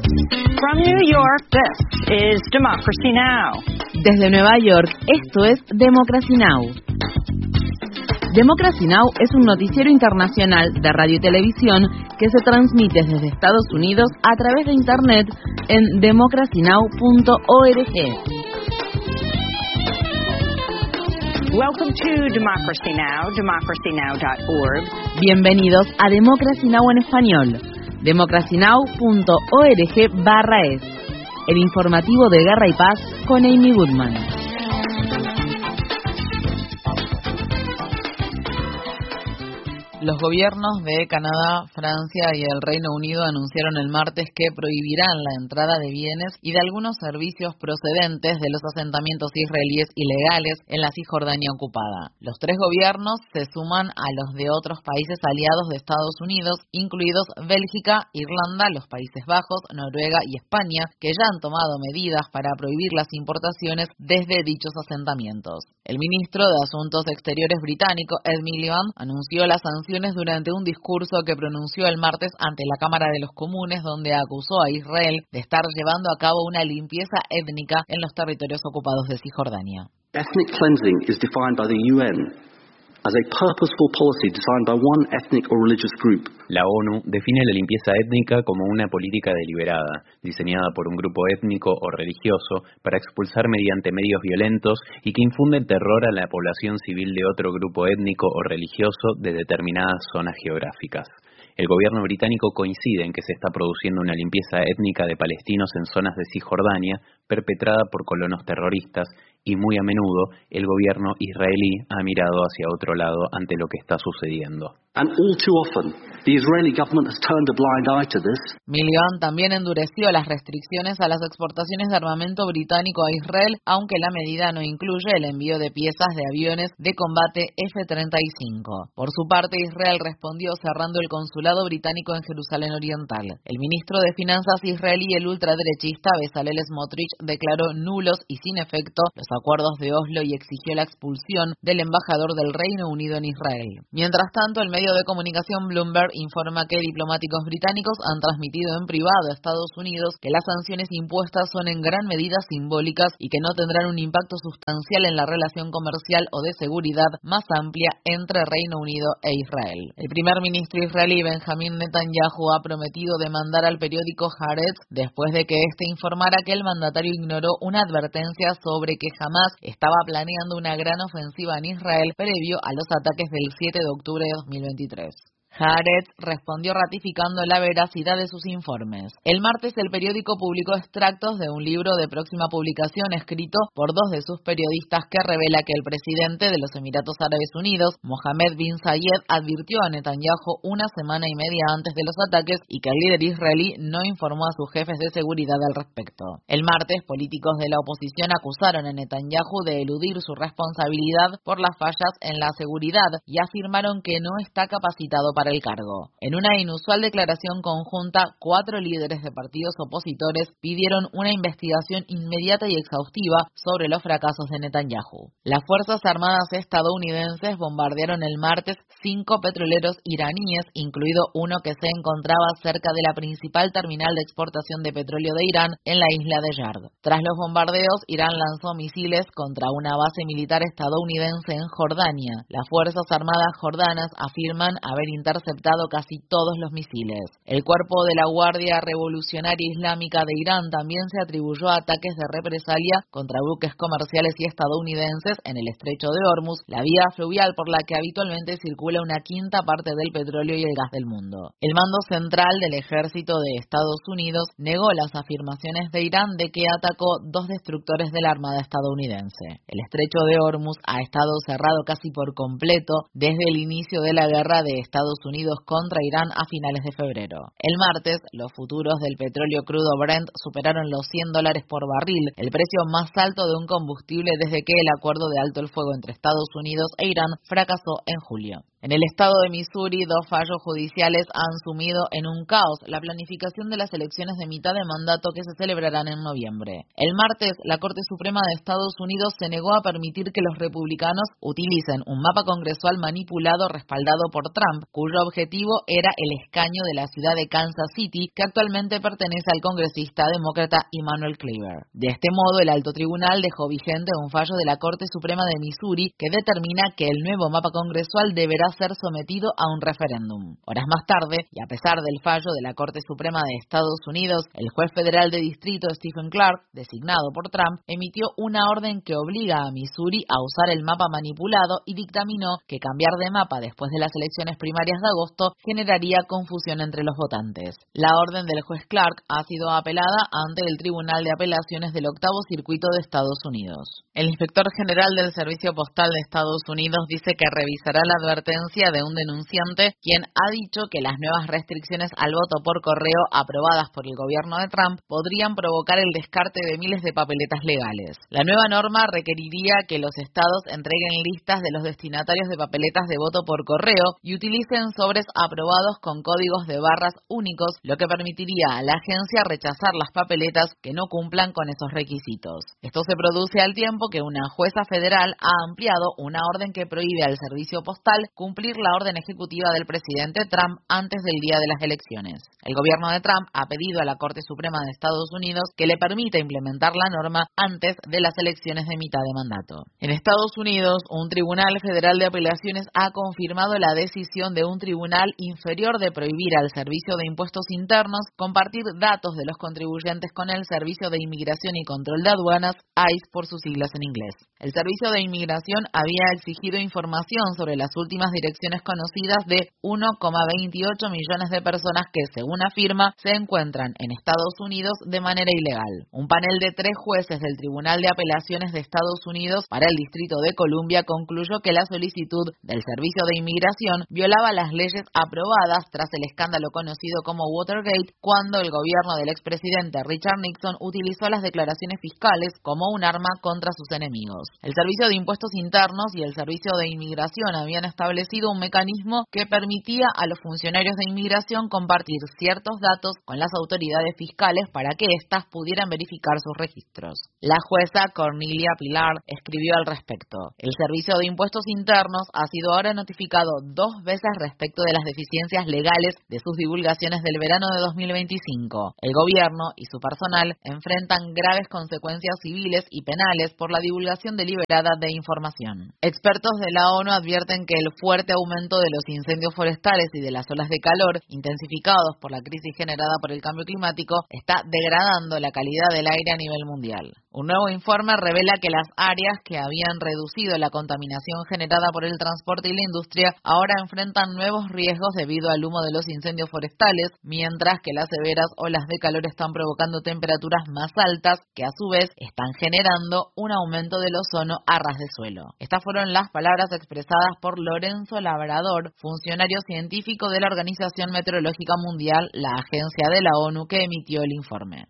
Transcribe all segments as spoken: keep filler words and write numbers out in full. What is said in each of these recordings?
From New York, this is Democracy Now! Desde Nueva York, esto es Democracy Now! Democracy Now! Es un noticiero internacional de radio y televisión que se transmite desde Estados Unidos a través de Internet en democracy now punto org. Welcome to Democracy Now!, democracy now dot org. Bienvenidos a Democracy Now! En español. democracy now punto org barra es. El informativo de Guerra y Paz con Amy Goodman. Los gobiernos de Canadá, Francia y el Reino Unido anunciaron el martes que prohibirán la entrada de bienes y de algunos servicios procedentes de los asentamientos israelíes ilegales en la Cisjordania ocupada. Los tres gobiernos se suman a los de otros países aliados de Estados Unidos, incluidos Bélgica, Irlanda, los Países Bajos, Noruega y España, que ya han tomado medidas para prohibir las importaciones desde dichos asentamientos. El ministro de Asuntos Exteriores británico, Ed Miliband, anunció las sanciones durante un discurso que pronunció el martes ante la Cámara de los Comunes, donde acusó a Israel de estar llevando a cabo una limpieza étnica en los territorios ocupados de Cisjordania. Ethnic cleansing is defined by the U N as a purposeful policy designed by one ethnic or religious group. La ONU define la limpieza étnica como una política deliberada, diseñada por un grupo étnico o religioso para expulsar mediante medios violentos y que infunde terror a la población civil de otro grupo étnico o religioso de determinadas zonas geográficas. El gobierno británico coincide en que se está produciendo una limpieza étnica de palestinos en zonas de Cisjordania perpetrada por colonos terroristas y muy a menudo el gobierno israelí ha mirado hacia otro lado ante lo que está sucediendo. And all too often, the Israeli government has turned a blind eye to this. Miliband también endureció las restricciones a las exportaciones de armamento británico a Israel, aunque la medida no incluye el envío de piezas de aviones de combate F treinta y cinco. Por su parte, Israel respondió cerrando el consulado británico en Jerusalén Oriental. El ministro de Finanzas israelí, el ultraderechista Bezalel Smotrich, declaró nulos y sin efecto los acuerdos de Oslo y exigió la expulsión del embajador del Reino Unido en Israel. Mientras tanto, el medio de comunicación Bloomberg informa que diplomáticos británicos han transmitido en privado a Estados Unidos que las sanciones impuestas son en gran medida simbólicas y que no tendrán un impacto sustancial en la relación comercial o de seguridad más amplia entre Reino Unido e Israel. El primer ministro israelí Benjamin Netanyahu ha prometido demandar al periódico Haaretz después de que este informara que el mandatario ignoró una advertencia sobre que Hamás estaba planeando una gran ofensiva en Israel previo a los ataques del siete de octubre de dos mil veintitrés. Haaretz respondió ratificando la veracidad de sus informes. El martes el periódico publicó extractos de un libro de próxima publicación escrito por dos de sus periodistas que revela que el presidente de los Emiratos Árabes Unidos, Mohammed bin Zayed, advirtió a Netanyahu una semana y media antes de los ataques y que el líder israelí no informó a sus jefes de seguridad al respecto. El martes, políticos de la oposición acusaron a Netanyahu de eludir su responsabilidad por las fallas en la seguridad y afirmaron que no está capacitado para el cargo. En una inusual declaración conjunta, cuatro líderes de partidos opositores pidieron una investigación inmediata y exhaustiva sobre los fracasos de Netanyahu. Las Fuerzas Armadas estadounidenses bombardearon el martes cinco petroleros iraníes, incluido uno que se encontraba cerca de la principal terminal de exportación de petróleo de Irán en la isla de Yard. Tras los bombardeos, Irán lanzó misiles contra una base militar estadounidense en Jordania. Las Fuerzas Armadas jordanas afirman haber interceptado casi todos los misiles. El cuerpo de la Guardia Revolucionaria Islámica de Irán también se atribuyó a ataques de represalia contra buques comerciales y estadounidenses en el estrecho de Hormuz, la vía fluvial por la que habitualmente circula una quinta parte del petróleo y el gas del mundo. El mando central del ejército de Estados Unidos negó las afirmaciones de Irán de que atacó dos destructores de la Armada estadounidense. El estrecho de Hormuz ha estado cerrado casi por completo desde el inicio de la guerra de Estados Unidos contra Irán a finales de febrero. El martes, los futuros del petróleo crudo Brent superaron los cien dólares por barril, el precio más alto de un combustible desde que el acuerdo de alto el fuego entre Estados Unidos e Irán fracasó en julio. En el estado de Missouri, dos fallos judiciales han sumido en un caos la planificación de las elecciones de mitad de mandato que se celebrarán en noviembre. El martes, la Corte Suprema de Estados Unidos se negó a permitir que los republicanos utilicen un mapa congresual manipulado respaldado por Trump, cuyo cuyo objetivo era el escaño de la ciudad de Kansas City, que actualmente pertenece al congresista demócrata Emanuel Cleaver. De este modo, el alto tribunal dejó vigente un fallo de la Corte Suprema de Missouri que determina que el nuevo mapa congresual deberá ser sometido a un referéndum. Horas más tarde, y a pesar del fallo de la Corte Suprema de Estados Unidos, el juez federal de distrito Stephen Clark, designado por Trump, emitió una orden que obliga a Missouri a usar el mapa manipulado y dictaminó que cambiar de mapa después de las elecciones primarias de agosto generaría confusión entre los votantes. La orden del juez Clark ha sido apelada ante el Tribunal de Apelaciones del Octavo Circuito de Estados Unidos. El inspector general del Servicio Postal de Estados Unidos dice que revisará la advertencia de un denunciante, quien ha dicho que las nuevas restricciones al voto por correo aprobadas por el gobierno de Trump podrían provocar el descarte de miles de papeletas legales. La nueva norma requeriría que los estados entreguen listas de los destinatarios de papeletas de voto por correo y utilicen sobres aprobados con códigos de barras únicos, lo que permitiría a la agencia rechazar las papeletas que no cumplan con esos requisitos. Esto se produce al tiempo que una jueza federal ha ampliado una orden que prohíbe al servicio postal cumplir la orden ejecutiva del presidente Trump antes del día de las elecciones. El gobierno de Trump ha pedido a la Corte Suprema de Estados Unidos que le permita implementar la norma antes de las elecciones de mitad de mandato. En Estados Unidos, un tribunal federal de apelaciones ha confirmado la decisión de un tribunal inferior de prohibir al Servicio de Impuestos Internos compartir datos de los contribuyentes con el Servicio de Inmigración y Control de Aduanas, I C E por sus siglas en inglés. El Servicio de Inmigración había exigido información sobre las últimas direcciones conocidas de uno coma veintiocho millones de personas que, según afirma, se encuentran en Estados Unidos de manera ilegal. Un panel de tres jueces del Tribunal de Apelaciones de Estados Unidos para el Distrito de Columbia concluyó que la solicitud del Servicio de Inmigración violaba las leyes aprobadas tras el escándalo conocido como Watergate, cuando el gobierno del expresidente Richard Nixon utilizó las declaraciones fiscales como un arma contra sus enemigos. El Servicio de Impuestos Internos y el Servicio de Inmigración habían establecido un mecanismo que permitía a los funcionarios de inmigración compartir ciertos datos con las autoridades fiscales para que éstas pudieran verificar sus registros. La jueza Cornelia Pilar escribió al respecto: el Servicio de Impuestos Internos ha sido ahora notificado dos veces respecto de las deficiencias legales de sus divulgaciones del verano de dos mil veinticinco. El gobierno y su personal enfrentan graves consecuencias civiles y penales por la divulgación deliberada de información. Expertos de la ONU advierten que el fuerte aumento de los incendios forestales y de las olas de calor, intensificados por la crisis generada por el cambio climático, está degradando la calidad del aire a nivel mundial. Un nuevo informe revela que las áreas que habían reducido la contaminación generada por el transporte y la industria ahora enfrentan nuevos riesgos debido al humo de los incendios forestales, mientras que las severas olas de calor están provocando temperaturas más altas que a su vez están generando un aumento del ozono a ras de suelo. Estas fueron las palabras expresadas por Lorenzo Labrador, funcionario científico de la Organización Meteorológica Mundial, la agencia de la ONU que emitió el informe.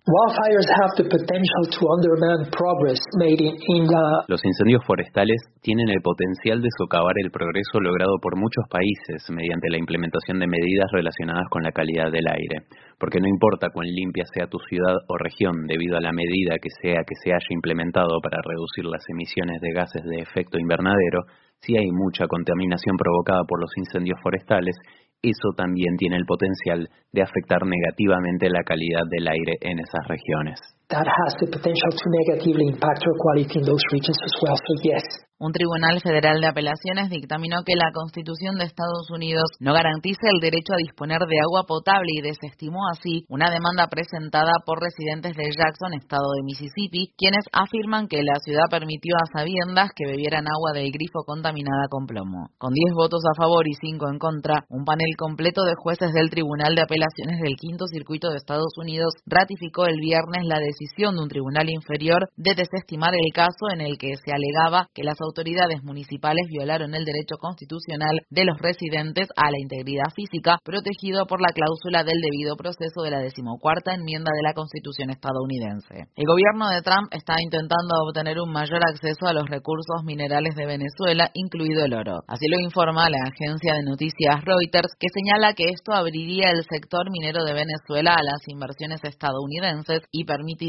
Los incendios forestales tienen el potencial de socavar el progreso logrado por muchos países mediante la implementación de medidas relacionadas con la calidad del aire, porque no importa cuán limpia sea tu ciudad o región, debido a la medida que sea que se haya implementado para reducir las emisiones de gases de efecto invernadero, si hay mucha contaminación provocada por los incendios forestales, eso también tiene el potencial de afectar negativamente la calidad del aire en esas regiones. That has the potential to negatively impact air quality in those regions as well, so yes. Un tribunal federal de apelaciones dictaminó que la Constitución de Estados Unidos no garantiza el derecho a disponer de agua potable y desestimó así una demanda presentada por residentes de Jackson, estado de Mississippi, quienes afirman que la ciudad permitió a sabiendas que bebieran agua del grifo contaminada con plomo. Con diez votos a favor y cinco en contra, un panel completo de jueces del Tribunal de Apelaciones del Quinto Circuito de Estados Unidos ratificó el viernes la decisión de un tribunal inferior de desestimar el caso en el que se alegaba que las autoridades municipales violaron el derecho constitucional de los residentes a la integridad física, protegido por la cláusula del debido proceso de la decimocuarta enmienda de la Constitución estadounidense. El gobierno de Trump está intentando obtener un mayor acceso a los recursos minerales de Venezuela, incluido el oro. Así lo informa la agencia de noticias Reuters, que señala que esto abriría el sector minero de Venezuela a las inversiones estadounidenses y permitiría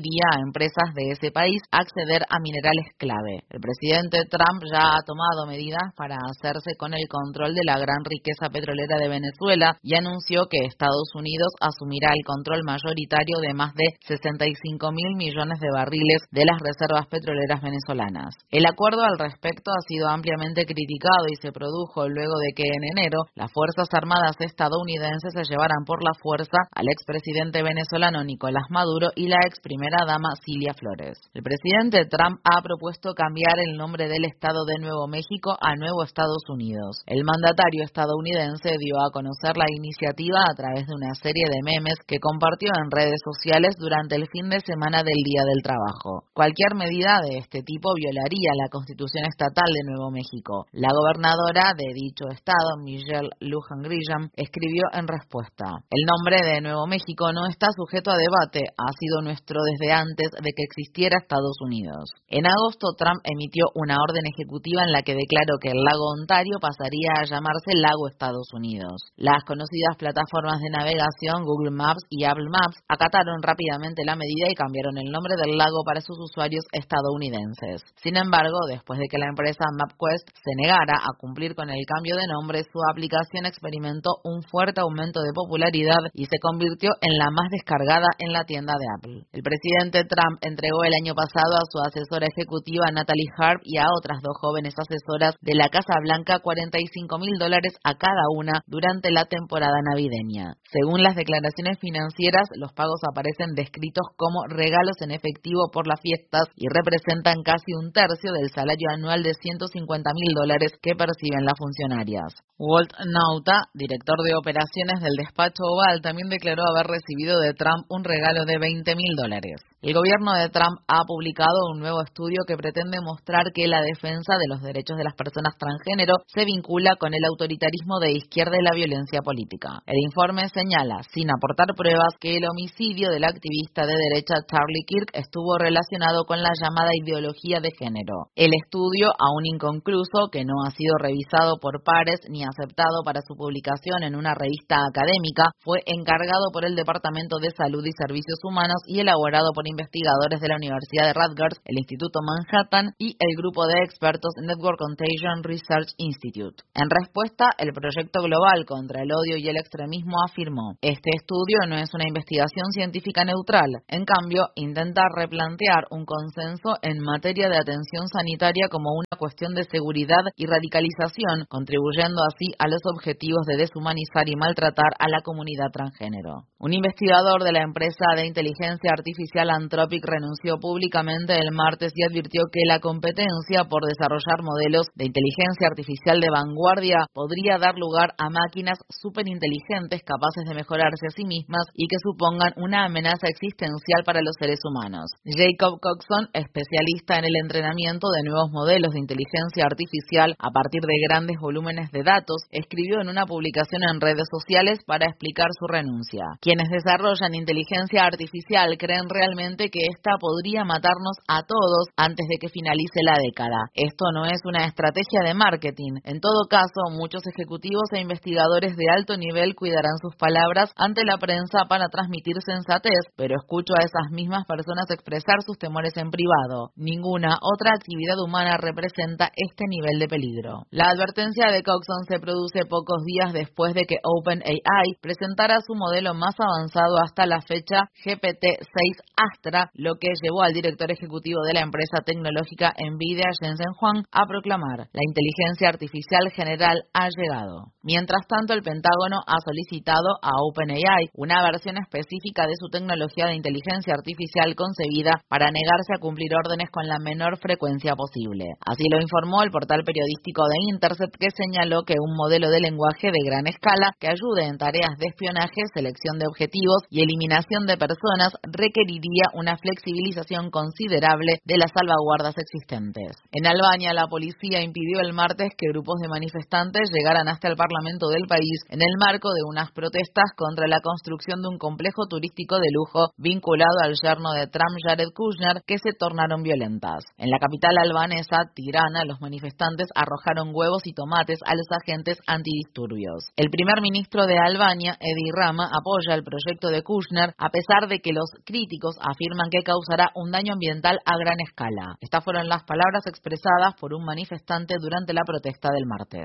permitiría a empresas de ese país acceder a minerales clave. El presidente Trump ya ha tomado medidas para hacerse con el control de la gran riqueza petrolera de Venezuela y anunció que Estados Unidos asumirá el control mayoritario de más de sesenta y cinco mil millones de barriles de las reservas petroleras venezolanas. El acuerdo al respecto ha sido ampliamente criticado y se produjo luego de que en enero las Fuerzas Armadas estadounidenses se llevaran por la fuerza al expresidente venezolano Nicolás Maduro y la ex primera dama Cilia Flores. El presidente Trump ha propuesto cambiar el nombre del estado de Nuevo México a Nuevo Estados Unidos. El mandatario estadounidense dio a conocer la iniciativa a través de una serie de memes que compartió en redes sociales durante el fin de semana del Día del Trabajo. Cualquier medida de este tipo violaría la Constitución estatal de Nuevo México. La gobernadora de dicho estado, Michelle Lujan Grisham, escribió en respuesta: "El nombre de Nuevo México no está sujeto a debate, ha sido nuestro desde antes de que existiera Estados Unidos". En agosto, Trump emitió una orden ejecutiva en la que declaró que el lago Ontario pasaría a llamarse Lago Estados Unidos. Las conocidas plataformas de navegación Google Maps y Apple Maps acataron rápidamente la medida y cambiaron el nombre del lago para sus usuarios estadounidenses. Sin embargo, después de que la empresa MapQuest se negara a cumplir con el cambio de nombre, su aplicación experimentó un fuerte aumento de popularidad y se convirtió en la más descargada en la tienda de Apple. El presidente Trump entregó el año pasado a su asesora ejecutiva Natalie Harp y a otras dos jóvenes asesoras de la Casa Blanca cuarenta y cinco mil dólares a cada una durante la temporada navideña. Según las declaraciones financieras, los pagos aparecen descritos como regalos en efectivo por las fiestas y representan casi un tercio del salario anual de ciento cincuenta mil dólares que perciben las funcionarias. Walt Nauta, director de operaciones del despacho Oval, también declaró haber recibido de Trump un regalo de veinte mil dólares. El gobierno de Trump ha publicado un nuevo estudio que pretende mostrar que la defensa de los derechos de las personas transgénero se vincula con el autoritarismo de izquierda y la violencia política. El informe señala, sin aportar pruebas, que el homicidio del activista de derecha Charlie Kirk estuvo relacionado con la llamada ideología de género. El estudio, aún inconcluso, que no ha sido revisado por pares ni aceptado para su publicación en una revista académica, fue encargado por el Departamento de Salud y Servicios Humanos y elaborado por investigadores de la Universidad de Rutgers, el Instituto Manhattan y el grupo de expertos Network Contagion Research Institute. En respuesta, el Proyecto Global contra el Odio y el Extremismo afirmó: "Este estudio no es una investigación científica neutral, en cambio, intenta replantear un consenso en materia de atención sanitaria como una cuestión de seguridad y radicalización, contribuyendo así a los objetivos de deshumanizar y maltratar a la comunidad transgénero". Un investigador de la empresa de inteligencia artificial Anthropic renunció públicamente el martes y advirtió que la competencia por desarrollar modelos de inteligencia artificial de vanguardia podría dar lugar a máquinas superinteligentes capaces de mejorarse a sí mismas y que supongan una amenaza existencial para los seres humanos. Jacob Coxon, especialista en el entrenamiento de nuevos modelos de inteligencia artificial a partir de grandes volúmenes de datos, escribió en una publicación en redes sociales para explicar su renuncia. Quienes desarrollan inteligencia artificial creen realmente que esta podría matarnos a todos antes de que finalice la década. Esto no es una estrategia de marketing. En todo caso, muchos ejecutivos e investigadores de alto nivel cuidarán sus palabras ante la prensa para transmitir sensatez, pero escucho a esas mismas personas expresar sus temores en privado. Ninguna otra actividad humana representa este nivel de peligro. La advertencia de Coxon se produce pocos días después de que OpenAI presentara su modelo más avanzado hasta la fecha, G P T seis Astra, lo que llevó al director ejecutivo de la empresa tecnológica Nvidia, Jensen Huang, a proclamar: "La inteligencia artificial general ha llegado". Mientras tanto, el Pentágono ha solicitado a OpenAI una versión específica de su tecnología de inteligencia artificial concebida para negarse a cumplir órdenes con la menor frecuencia posible. Así lo informó el portal periodístico The Intercept, que señaló que un modelo de lenguaje de gran escala que ayude en tareas de espionaje, selección de objetivos y eliminación de personas requeriría una flexibilización considerable de las salvaguardas existentes. En Albania, la policía impidió el martes que grupos de manifestantes llegaran hasta el Parlamento del país en el marco de unas protestas contra la construcción de un complejo turístico de lujo vinculado al yerno de Trump, Jared Kushner, que se tornaron violentas. En la capital albanesa, Tirana, los manifestantes arrojaron huevos y tomates a los agentes antidisturbios. El primer ministro de Albania, Edi Rama, apoya el proyecto de Kushner, a pesar de que los críticos afirman que causará un daño ambiental a gran escala. Estas fueron las palabras expresadas por un manifestante durante la protesta del martes.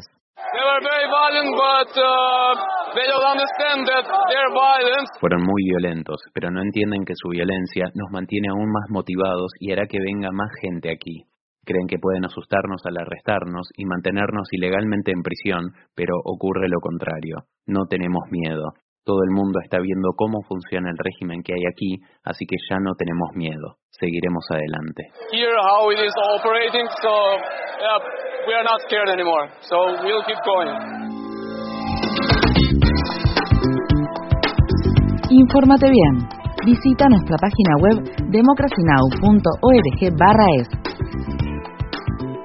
Fueron muy violentos, pero no entienden que su violencia nos mantiene aún más motivados y hará que venga más gente aquí. Creen que pueden asustarnos al arrestarnos y mantenernos ilegalmente en prisión, pero ocurre lo contrario. No tenemos miedo. Todo el mundo está viendo cómo funciona el régimen que hay aquí, así que ya no tenemos miedo. Seguiremos adelante. Here how it is operating, so yeah, we are not scared anymore. So we'll keep going. Infórmate bien. Visita nuestra página web democracy now punto org barra es.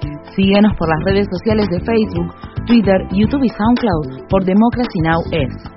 Síguenos por las redes sociales de Facebook, Twitter, YouTube y SoundCloud por Democracy Now! Es.